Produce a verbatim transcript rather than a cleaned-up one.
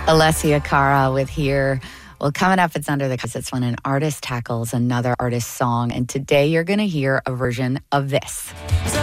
Alessia Cara with Here. Well, coming up, it's Under the Covers. It's when an artist tackles another artist's song. And today you're going to hear a version of this.